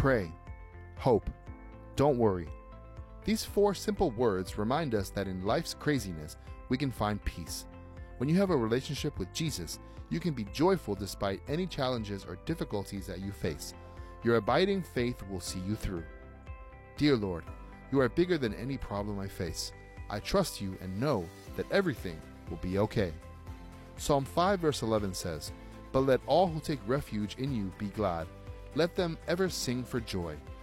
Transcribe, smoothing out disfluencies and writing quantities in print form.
pray, hope, don't worry. These 4 simple words remind us that in life's craziness, we can find peace. When you have a relationship with Jesus, you can be joyful despite any challenges or difficulties that you face. Your abiding faith will see you through. Dear Lord, you are bigger than any problem I face. I trust you and know that everything will be okay. Psalm 5 verse 11 says, "But let all who take refuge in you be glad. Let them ever sing for joy.